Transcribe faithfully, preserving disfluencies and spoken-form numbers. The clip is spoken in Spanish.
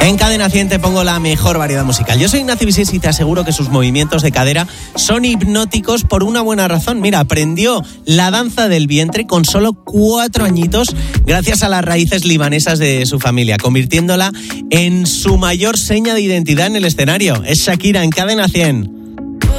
En Cadena cien te pongo la mejor variedad musical. Yo soy Ignacio Bisés y te aseguro que sus movimientos de cadera son hipnóticos por una buena razón. Mira, aprendió la danza del vientre con solo cuatro añitos gracias a las raíces libanesas de su familia, convirtiéndola en su mayor seña de identidad en el escenario. Es Shakira en Cadena cien.